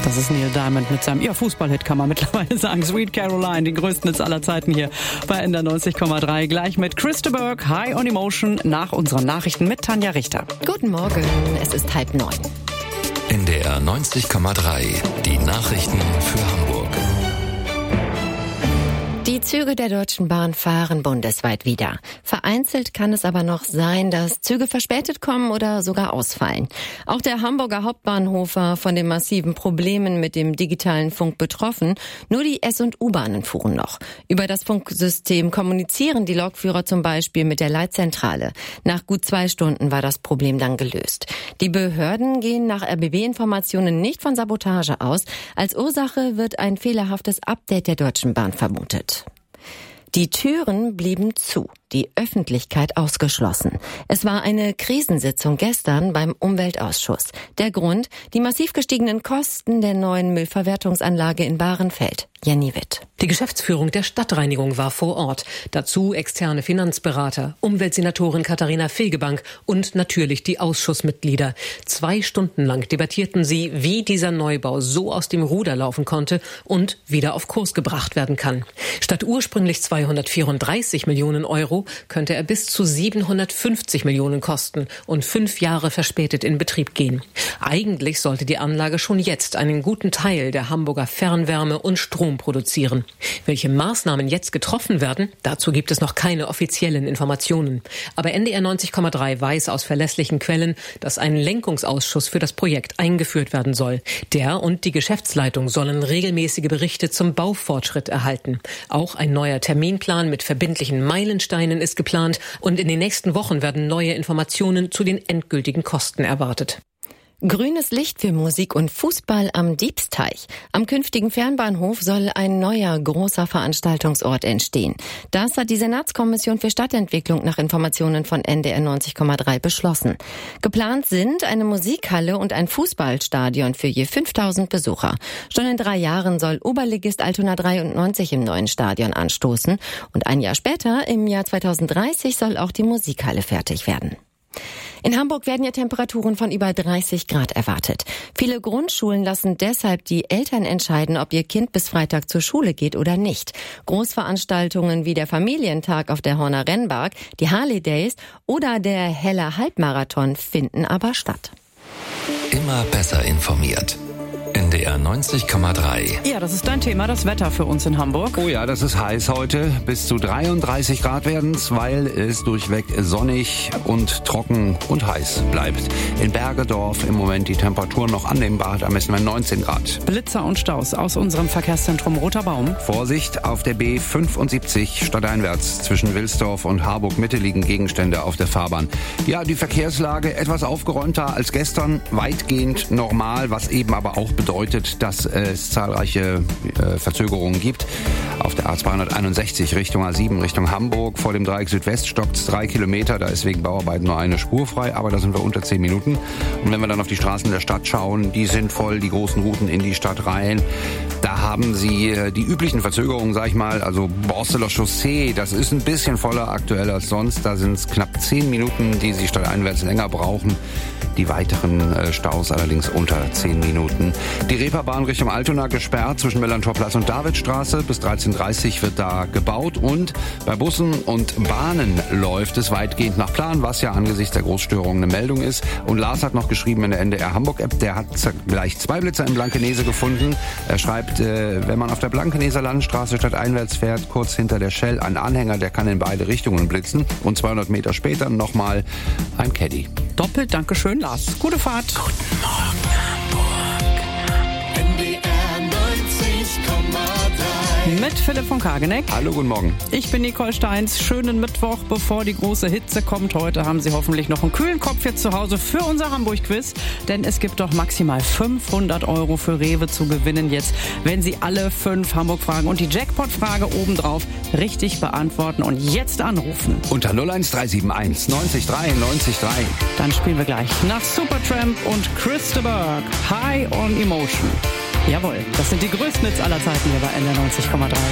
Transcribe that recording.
Das ist Neil Diamond mit seinem Fußballhit, kann man mittlerweile sagen. Sweet Caroline, den größten Hits aller Zeiten hier bei NDR 90,3. Gleich mit Chris de Burgh, High on Emotion, nach unseren Nachrichten mit Tanja Richter. Guten Morgen, es ist 8:30. NDR 90,3, die Nachrichten für Hamburg. Die Züge der Deutschen Bahn fahren bundesweit wieder. Vereinzelt kann es aber noch sein, dass Züge verspätet kommen oder sogar ausfallen. Auch der Hamburger Hauptbahnhof war von den massiven Problemen mit dem digitalen Funk betroffen. Nur die S- und U-Bahnen fuhren noch. Über das Funksystem kommunizieren die Lokführer zum Beispiel mit der Leitzentrale. Nach gut 2 Stunden war das Problem dann gelöst. Die Behörden gehen nach RBB-Informationen nicht von Sabotage aus. Als Ursache wird ein fehlerhaftes Update der Deutschen Bahn vermutet. Die Türen blieben zu, die Öffentlichkeit ausgeschlossen. Es war eine Krisensitzung gestern beim Umweltausschuss. Der Grund: die massiv gestiegenen Kosten der neuen Müllverwertungsanlage in Bahrenfeld. Jenny Witt. Die Geschäftsführung der Stadtreinigung war vor Ort. Dazu externe Finanzberater, Umweltsenatorin Katharina Fegebank und natürlich die Ausschussmitglieder. 2 Stunden lang debattierten sie, wie dieser Neubau so aus dem Ruder laufen konnte und wieder auf Kurs gebracht werden kann. Statt ursprünglich 234 Millionen Euro könnte er bis zu 750 Millionen kosten und 5 Jahre verspätet in Betrieb gehen. Eigentlich sollte die Anlage schon jetzt einen guten Teil der Hamburger Fernwärme und Strom produzieren. Welche Maßnahmen jetzt getroffen werden, dazu gibt es noch keine offiziellen Informationen. Aber NDR 90,3 weiß aus verlässlichen Quellen, dass ein Lenkungsausschuss für das Projekt eingeführt werden soll. Der und die Geschäftsleitung sollen regelmäßige Berichte zum Baufortschritt erhalten. Auch ein neuer Terminplan mit verbindlichen Meilensteinen ist geplant und in den nächsten Wochen werden neue Informationen zu den endgültigen Kosten erwartet. Grünes Licht für Musik und Fußball am Diebsteich. Am künftigen Fernbahnhof soll ein neuer großer Veranstaltungsort entstehen. Das hat die Senatskommission für Stadtentwicklung nach Informationen von NDR 90,3 beschlossen. Geplant sind eine Musikhalle und ein Fußballstadion für je 5000 Besucher. Schon in 3 Jahren soll Oberligist Altona 93 im neuen Stadion anstoßen. Und ein Jahr später, im Jahr 2030, soll auch die Musikhalle fertig werden. In Hamburg werden ja Temperaturen von über 30 Grad erwartet. Viele Grundschulen lassen deshalb die Eltern entscheiden, ob ihr Kind bis Freitag zur Schule geht oder nicht. Großveranstaltungen wie der Familientag auf der Horner Rennbark, die Harley Days oder der Heller Halbmarathon finden aber statt. Immer besser informiert. NDR 90,3. Ja, das ist dein Thema, das Wetter für uns in Hamburg. Oh ja, das ist heiß heute. Bis zu 33 Grad werden's, weil es durchweg sonnig und trocken und heiß bleibt. In Bergedorf im Moment die Temperaturen noch annehmbar, da messen wir 19 Grad. Blitzer und Staus aus unserem Verkehrszentrum Roter Baum. Vorsicht, auf der B75 stadteinwärts zwischen Wilsdorf und Harburg-Mitte liegen Gegenstände auf der Fahrbahn. Ja, die Verkehrslage etwas aufgeräumter als gestern, weitgehend normal, was eben aber auch bedeutet, dass es zahlreiche Verzögerungen gibt. Auf der A261 Richtung A7 Richtung Hamburg vor dem Dreieck Südwest stockt es 3 Kilometer. Da ist wegen Bauarbeiten nur eine Spur frei, aber da sind wir unter 10 Minuten. Und wenn wir dann auf die Straßen der Stadt schauen, die sind voll, die großen Routen in die Stadt rein. Da haben sie die üblichen Verzögerungen, sag ich mal, also Borsteler Chaussee, das ist ein bisschen voller aktuell als sonst. Da sind es knapp 10 Minuten, die sie stadteinwärts länger brauchen. Die weiteren Staus allerdings unter 10 Minuten. Die Reeperbahn Richtung Altona gesperrt zwischen Millantorplatz und Davidstraße. Bis 13:30 Uhr wird da gebaut. Und bei Bussen und Bahnen läuft es weitgehend nach Plan, was ja angesichts der Großstörungen eine Meldung ist. Und Lars hat noch geschrieben in der NDR Hamburg-App, der hat gleich 2 Blitzer in Blankenese gefunden. Er schreibt, wenn man auf der Blankeneser Landstraße stadteinwärts fährt, kurz hinter der Shell, ein Anhänger, der kann in beide Richtungen blitzen. Und 200 Meter später nochmal ein Caddy. Doppelt Dankeschön, Lars. Gute Fahrt. Guten Morgen, Hamburg. NDR 90,3. Mit Philipp von Kageneck. Hallo, guten Morgen. Ich bin Nicole Steins. Schönen Mittwoch, bevor die große Hitze kommt. Heute haben Sie hoffentlich noch einen kühlen Kopf jetzt zu Hause für unser Hamburg-Quiz. Denn es gibt doch maximal 500 € für Rewe zu gewinnen jetzt, wenn Sie alle 5 Hamburg-Fragen und die Jackpot-Frage obendrauf richtig beantworten und jetzt anrufen. Unter 01371 90 3 90 3. Dann spielen wir gleich nach Supertramp und Chris de Burgh, High on Emotion. Jawohl, das sind die größten Hits aller Zeiten hier bei NDR 90,3.